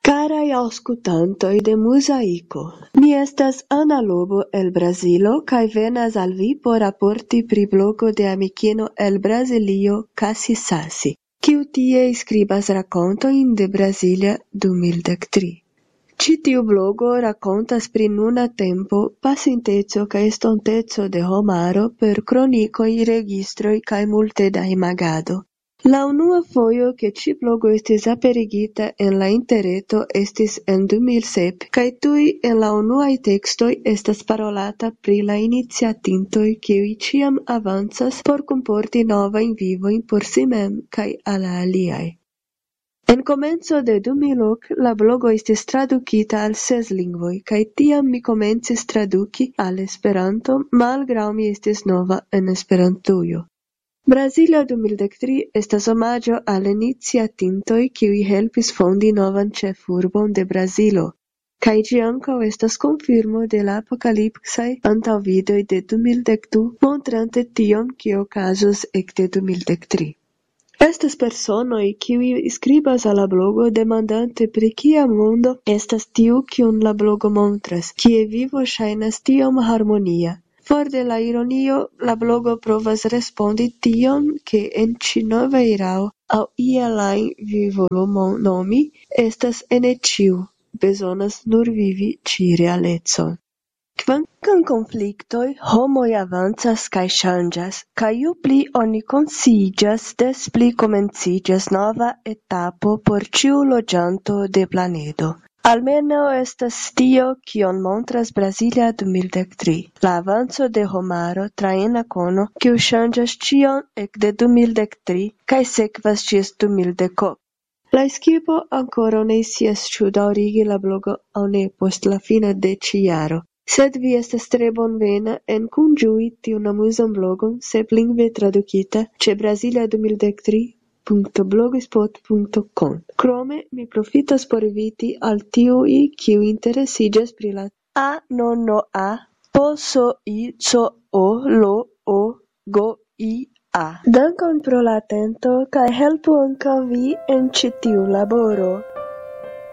Caraj aŭskultantoj de Muzaiko, mi estas Ana Lobo el Brazilo kaj venas al vi por raporti pri blogo de amikino el Brazilio Kasi Sasi, kiu tie skribas rakontojn de Brasilia 2013. Ĉi tiu blogo rakontas pri nuna tempo, pasinteco kaj estonteco de homaro per kronikoj, registroj kaj multe da imagado. La unua fojo ke ĉi blogo estis aperigita en la interreto estis en 2007 kaj tuj en la unuaj tekstoj estas parolata pri la iniciatintoj kiuj ĉiam avancas por kunporti novajn vivojn por si mem kaj al la aliaj. En komenco de 2008 la blogo estis tradukita al 6 lingvoj kaj tiam mi komencis traduki al Esperanto malgraŭ mi estis nova en Esperantujo. Brasilia 2013 estas omaĝo al iniciatintoj kiuj helpis fondi novan ĉefurbon de Brazilo, kaj ĝi ankaŭ estas konfirmo de la apokalipsaj antaŭvidoj de 2012 montrante tion kio okazos ekde 2013. Estas personoj kiuj skribas al la blogo demandante pri kia mondo estas tiu kiun la blogo montras, kie vivo ŝajnas tiom harmonia. For de la ironio, la blogo provas respondi tion, ke en ĉi nova erao aŭ ialajn vivvolumonomi estas ene ĉiu, bezonas nur vivi ĉi realecon. Kvankam konfliktoj, homoj avancas kaj ŝanĝas, kaj ju pli oni konsciiĝas, des pli komenciĝas nova etapo por ĉiu loĝanto de planedo. Almenaŭ estas tio, kion montras Brasilia 2013, la avanco de homaro tra ena kono, kiu ŝanĝas ĉion ekde 2013 kaj sekvas ĝis 2010. La ekipo ankoraŭ ne scias ĉu daŭrigi la blogo aŭ ne post la fino de ĉi jaro. Sed vi estas tre bonvena en kunĝui tiun amuzan blogon seplingve tradukita ĉe brasilia2013.blogspot.com. Krome mi profitas por inviti al tiuj, kiuj interesiĝas pri la a po so I co o lo o go I a. Dankon pro la atento kaj helpu ankaŭ vi en ĉi tiu laboro.